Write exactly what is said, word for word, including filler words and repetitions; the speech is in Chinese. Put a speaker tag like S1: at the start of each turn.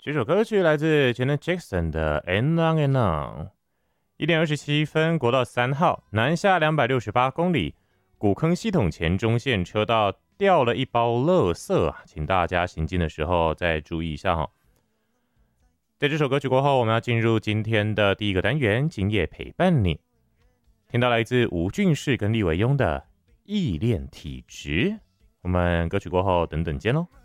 S1: 这首歌曲来自 Janet Jackson 的 And On and On。一点二十七分，国道三号南下两百六十八公里，古坑系统前中线车道掉了一包垃圾，请大家行进的时候再注意一下哈。在这首歌曲过后，我们要进入今天的第一个单元，今夜陪伴你。听到来自吴俊士跟立维庸的《依恋体质》，我们歌曲过后等等见喽。